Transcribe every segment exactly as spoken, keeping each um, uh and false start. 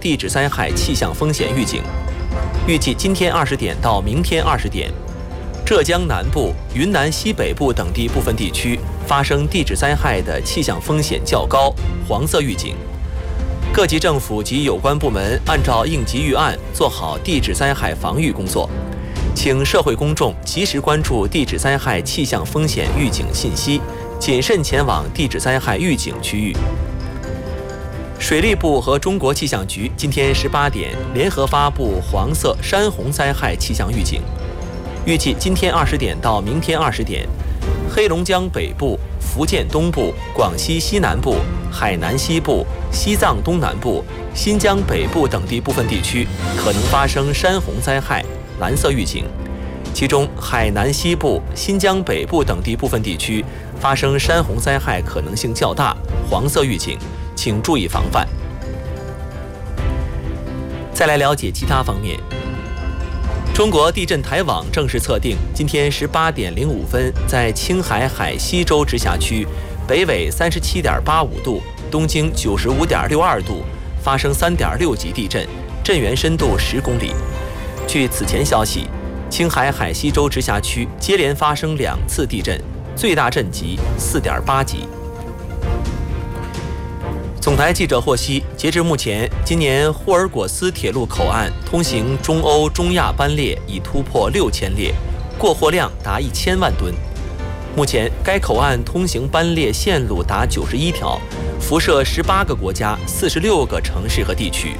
地质灾害气象风险预警。预计今天二十点到明天二十点，浙江南部、云南西北部等地部分地区发生地质灾害的气象风险较高，黄色预警。各级政府及有关部门按照应急预案做好地质灾害防御工作，请社会公众及时关注地质灾害气象风险预警信息，谨慎前往地质灾害预警区域。水利部和中国气象局今天十八点联合发布黄色山洪灾害气象预警，预计今天二十点到明天二十点，黑龙江北部、福建东部、广西西南部、海南西部、西藏东南部、新疆北部等地部分地区可能发生山洪灾害，蓝色预警。其中，海南西部、新疆北部等地部分地区发生山洪灾害可能性较大，黄色预警，请注意防范。再来了解其他方面。中国地震台网正式测定，今天十八点零五分，在青海海西州直辖区北纬三十七点八五度、东经九十五点六二度发生三点六级地震，震源深度十公里。据此前消息，青海海西州直辖区接连发生两次地震，最大震级四点八级。总台记者获悉，截至目前，今年霍尔果斯铁路口岸通行中欧、中亚班列已突破六千列，过货量达一千万吨。目前，该口岸通行班列线路达九十一条，辐射十八个国家、四十六个城市和地区。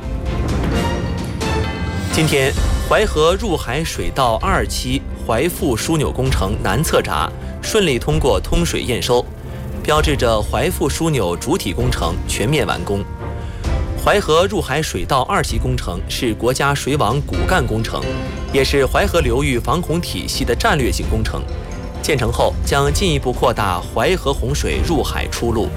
今天，淮河入海水道二期淮阜枢纽工程南侧闸顺利通过通水验收，标志着淮阜枢纽主体工程全面完工。淮河入海水道二期工程是国家水网骨干工程，也是淮河流域防洪体系的战略性工程。建成后将进一步扩大淮河洪水入海出路。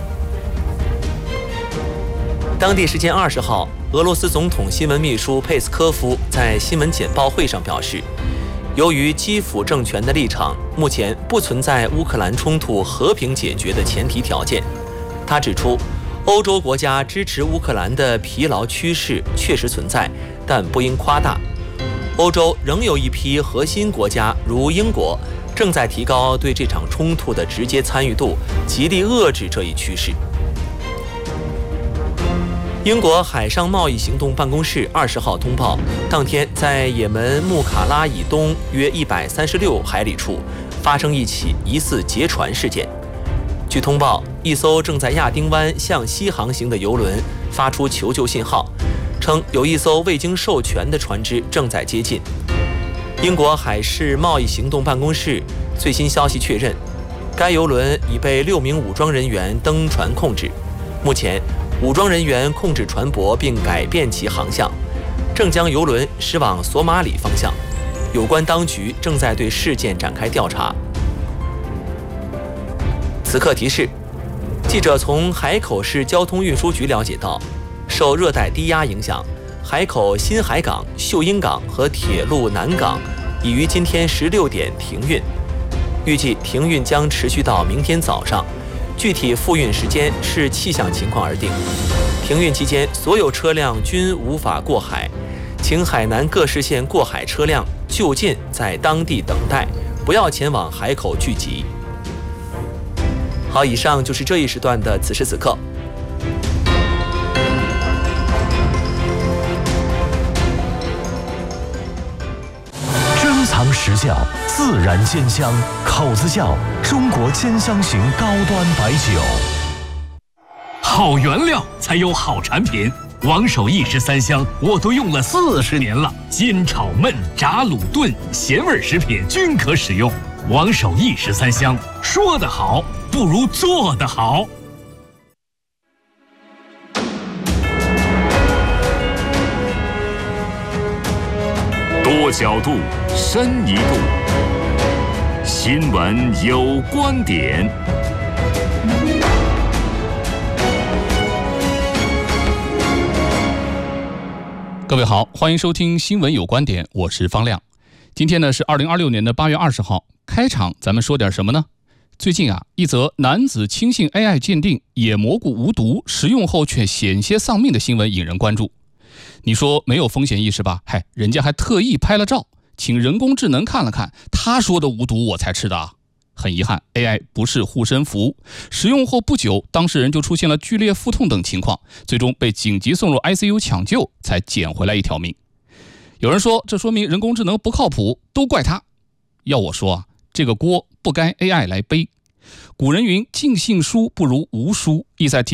当地时间二十号，俄罗斯总统新闻秘书佩斯科夫在新闻简报会上表示，由于基辅政权的立场，目前不存在乌克兰冲突和平解决的前提条件。他指出，欧洲国家支持乌克兰的疲劳趋势确实存在，但不应夸大。欧洲仍有一批核心国家，如英国，正在提高对这场冲突的直接参与度，极力遏制这一趋势。英国海上贸易行动办公室二十号通报，当天在也门穆卡拉以东约一百三十六海里处发生一起疑似劫船事件。据通报，一艘正在亚丁湾向西航行的邮轮发出求救信号，称有一艘未经授权的船只正在接近。英国海事贸易行动办公室最新消息确认，该邮轮已被六名武装人员登船控制。目前，武装人员控制船舶并改变其航向，正将邮轮驶往索马里方向。有关当局正在对事件展开调查。此刻提示，记者从海口市交通运输局了解到，受热带低压影响，海口新海港、秀英港和铁路南港已于今天十六点停运，预计停运将持续到明天早上。具体复运时间视气象情况而定。停运期间，所有车辆均无法过海，请海南各市县过海车辆就近在当地等待，不要前往海口聚集。好，以上就是这一时段的此时此刻。 珍藏实窖，自然煎香，口子窖中国煎香型高端白酒。 好原料才有好产品，王守义十三香我都用了四十年了，煎炒焖炸卤炖咸味食品均可使用。王守义十三香，说得好不如做得好。多角度，深一度。新闻有观点。 各位好，欢迎收听新闻有观点，我是方亮。今天呢是二零二六年的八月二十号，开场咱们说点什么呢？最近啊，一则男子轻信 A I 鉴定野蘑菇无毒，食用后却险些丧命的新闻引人关注。 你说没有风险意识吧？嗨，人家还特意拍了照，请人工智能看了看，他说的无毒我才吃的啊。很遗憾 ，A I 不是护身符，使用后不久，当事人就出现了剧烈腹痛等情况，最终被紧急送入 I C U 抢救，才捡回来一条命。有人说，这说明人工智能不靠谱，都怪他。要我说啊，这个锅不该 A I 来背。古人云：尽信书不如无书，意在提